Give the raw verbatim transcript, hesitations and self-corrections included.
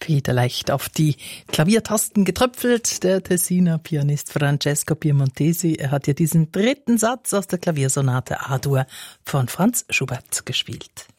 federleicht auf die Klaviertasten getröpfelt, der Tessiner Pianist Francesco Piemontesi. Er hat ja diesen dritten Satz aus der Klaviersonate A-Dur von Franz Schubert gespielt.